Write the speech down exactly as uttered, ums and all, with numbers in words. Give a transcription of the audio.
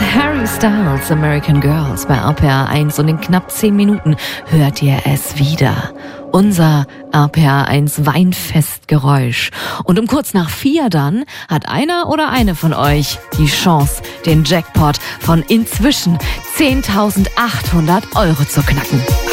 Harry Styles, American Girls bei R P R eins und in knapp zehn Minuten hört ihr es wieder. Unser R P R eins Weinfestgeräusch. Und um kurz nach vier dann hat einer oder eine von euch die Chance, den Jackpot von inzwischen zehntausendachthundert Euro zu knacken.